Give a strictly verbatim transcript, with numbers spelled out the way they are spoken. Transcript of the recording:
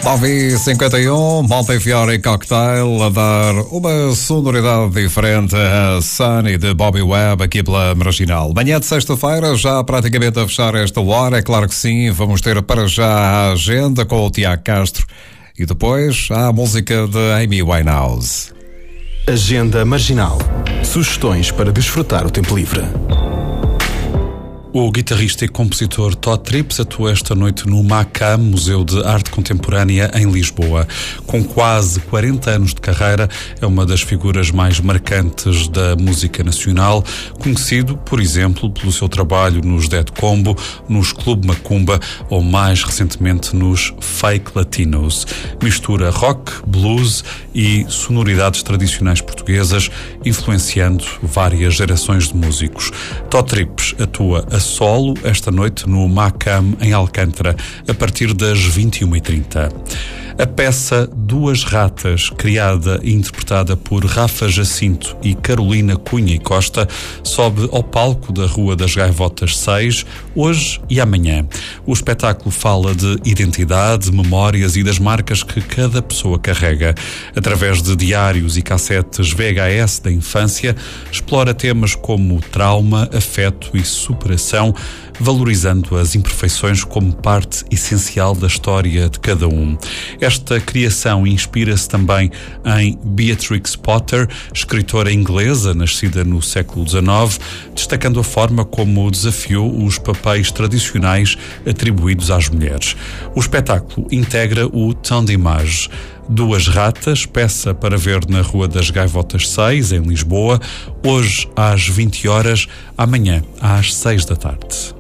nove e cinquenta e um, Montefiore Cocktail a dar uma sonoridade diferente a Sunny de Bobby Webb aqui pela Marginal. Manhã de sexta-feira, já praticamente a fechar esta hora, é claro que sim, vamos ter para já a agenda com o Tiago Castro e depois a música de Amy Winehouse. Agenda Marginal. Sugestões para desfrutar o tempo livre. O guitarrista e compositor Todd Trips atua esta noite no MACAM, Museu de Arte Contemporânea, em Lisboa. Com quase quarenta anos de carreira, é uma das figuras mais marcantes da música nacional, conhecido, por exemplo, pelo seu trabalho nos Dead Combo, nos Clube Macumba ou, mais recentemente, nos Fake Latinos. Mistura rock, blues e sonoridades tradicionais portuguesas, influenciando várias gerações de músicos. Todd Trips atua a solo esta noite no MACAM em Alcântara, a partir das vinte e uma e trinta. A peça Duas Ratas, criada e interpretada por Rafa Jacinto e Carolina Cunha e Costa, sobe ao palco da Rua das Gaivotas seis, hoje e amanhã. O espetáculo fala de identidade, memórias e das marcas que cada pessoa carrega. Através de diários e cassetes V H S da infância, explora temas como trauma, afeto e superação, valorizando as imperfeições como parte essencial da história de cada um. Esta criação inspira-se também em Beatrix Potter, escritora inglesa nascida no século dezenove, destacando a forma como desafiou os papéis tradicionais atribuídos às mulheres. O espetáculo integra o Temps d'Image. Duas Ratas, peça para ver na Rua das Gaivotas seis, em Lisboa, hoje às vinte horas, amanhã às seis da tarde.